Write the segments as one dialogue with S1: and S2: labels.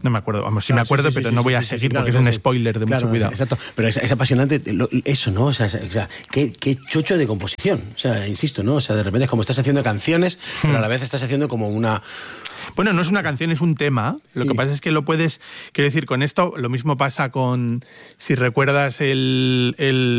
S1: No me acuerdo, vamos, sí me acuerdo, pero no voy a seguir porque es un spoiler de mucho cuidado.
S2: Exacto, pero es apasionante eso, ¿no? O sea, qué chocho de composición. O sea, insisto, ¿no? O sea, de repente es como estás haciendo canciones, pero a la vez estás haciendo como una...
S1: Bueno, no es una canción, es un tema. Lo que pasa es que lo puedes... Quiero decir, con esto lo mismo pasa con... Si recuerdas el...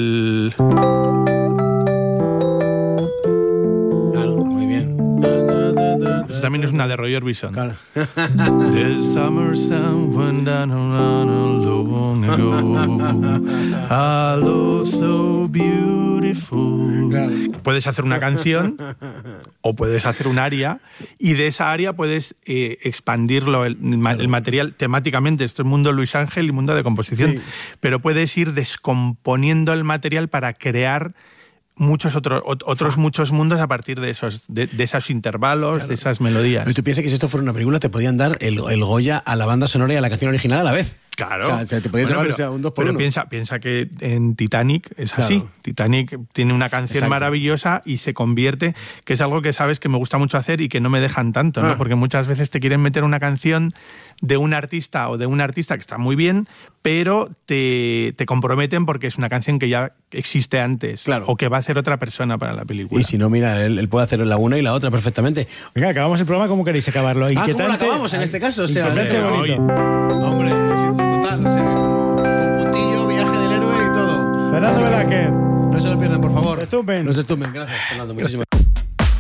S1: También es una de Roy Orbison.
S2: Claro.
S1: The summer sun went down long ago. A love so beautiful. Claro. Puedes hacer una canción o puedes hacer un aria y de esa aria puedes expandirlo el material temáticamente. Esto es mundo Luis Ángel y mundo de composición. Sí. Pero puedes ir descomponiendo el material para crear muchos muchos mundos a partir de esos intervalos, claro, de esas melodías.
S2: Pero tú piensas que si esto fuera una película te podían dar el Goya a la banda sonora y a la canción original a la vez.
S1: Claro.
S2: O sea, te podías llevar un 2 por 1.
S1: Pero piensa que en Titanic es así. Claro. Titanic tiene una canción maravillosa y se convierte, que es algo que sabes que me gusta mucho hacer y que no me dejan tanto, ¿no? Porque muchas veces te quieren meter una canción de un artista o de un artista que está muy bien, pero te comprometen porque es una canción que ya existe antes, claro, o que va a hacer otra persona para la película.
S2: Y si no, mira, él puede hacer la una y la otra perfectamente.
S3: Venga, acabamos el programa. ¿Cómo queréis acabarlo?
S2: ¿Cómo lo acabamos en este caso? O sea, hombre, total, o sea, con puntillo, viaje del héroe y todo.
S3: Fernando Velázquez.
S2: No se lo pierdan, por favor.
S3: Estupen.
S2: No se estupen. Gracias, Fernando. Muchísimas gracias.